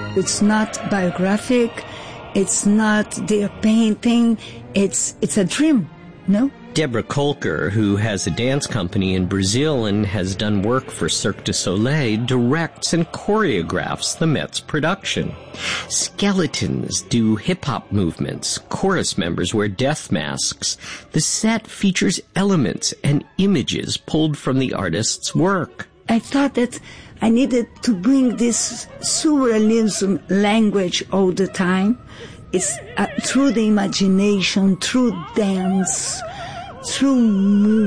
It's not biographic. It's not their painting. It's a dream, no? Deborah Kolker, who has a dance company in Brazil and has done work for Cirque du Soleil, directs and choreographs the Met's production. Skeletons do hip-hop movements. Chorus members wear death masks. The set features elements and images pulled from the artist's work. I thought that I needed to bring this surrealism language all the time. It's through the imagination, through dance, through